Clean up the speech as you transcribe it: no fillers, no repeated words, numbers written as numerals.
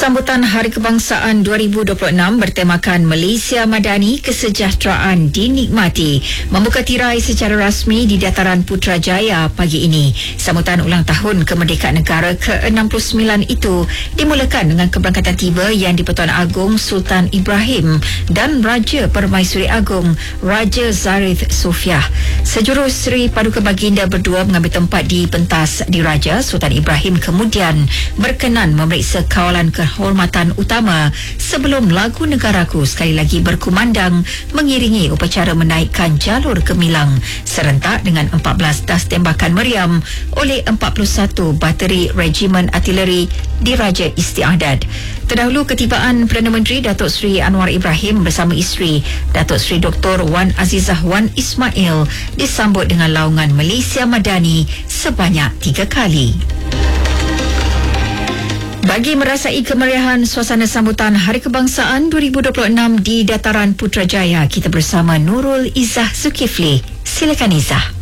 Sambutan Hari Kebangsaan 2026 bertemakan Malaysia Madani Kesejahteraan Dinikmati membuka tirai secara rasmi di Dataran Putrajaya pagi ini. Sambutan ulang tahun kemerdekaan negara ke-69 itu dimulakan dengan keberangkatan tiba Yang di-Pertuan Agong Sultan Ibrahim dan Raja Permaisuri Agong Raja Zarif Sofiah. Sejurus Seri Paduka Baginda berdua mengambil tempat di pentas diraja. Sultan Ibrahim kemudian berkenan memeriksa kawalan kehormatan utama sebelum lagu Negaraku sekali lagi berkumandang mengiringi upacara menaikkan jalur gemilang serentak dengan 14 das tembakan meriam oleh 41 bateri Regimen Artileri Diraja Istiadat. Terdahulu ketibaan Perdana Menteri Datuk Seri Anwar Ibrahim bersama isteri Datuk Seri Dr. Wan Azizah Wan Ismail disambut dengan laungan Malaysia Madani sebanyak 3 kali. Bagi merasai kemeriahan suasana sambutan Hari Kebangsaan 2026 di Dataran Putrajaya, kita bersama Nurul Izzah Zulkifli. Silakan Izzah.